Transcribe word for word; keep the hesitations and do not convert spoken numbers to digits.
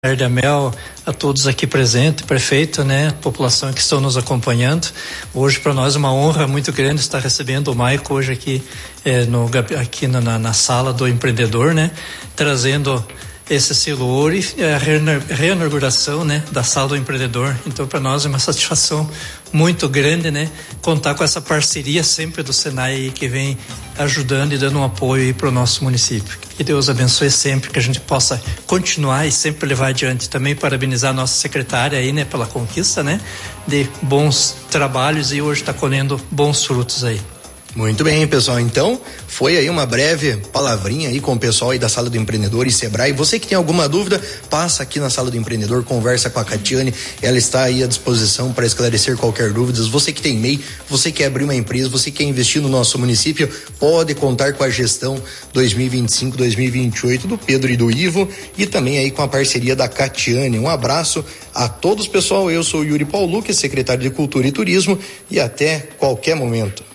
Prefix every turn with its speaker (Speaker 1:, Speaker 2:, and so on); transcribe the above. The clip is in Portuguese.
Speaker 1: Tarde, Amel, a todos aqui presentes, prefeito, né, população que estão nos acompanhando. Hoje para nós é uma honra muito grande estar recebendo o Maico hoje aqui, eh, no, aqui na, na sala do empreendedor, né, trazendo esse selo ouro e a reinauguração, né, da sala do empreendedor. Então para nós é uma satisfação muito grande, né, contar com essa parceria sempre do Senai que vem ajudando e dando um apoio para o nosso município. Que Deus abençoe sempre, que a gente possa continuar e sempre levar adiante. Também parabenizar a nossa secretária aí, né, pela conquista, né, de bons trabalhos e hoje está colhendo bons frutos aí.
Speaker 2: Muito bem, pessoal. Então, foi aí uma breve palavrinha aí com o pessoal aí da Sala do Empreendedor e Sebrae. Você que tem alguma dúvida, passa aqui na Sala do Empreendedor, conversa com a Catiane, ela está aí à disposição para esclarecer qualquer dúvida. Você que tem M E I, você quer abrir uma empresa, você quer investir no nosso município, pode contar com a gestão dois mil e vinte e cinco, dois mil e vinte e oito do Pedro e do Ivo e também aí com a parceria da Catiane. Um abraço a todos, pessoal. Eu sou o Yuri Paulucci, secretário de Cultura e Turismo, e até qualquer momento.